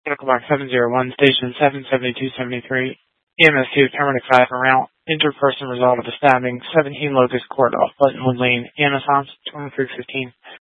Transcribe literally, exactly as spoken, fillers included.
Medical Box seven zero one, Station seven seventy-two seventy-three. E M S two, paramedic five en route. Interperson result of a stabbing, seventeen Locust Court off Buttonwood Lane. E M S ops twenty-three fifteen.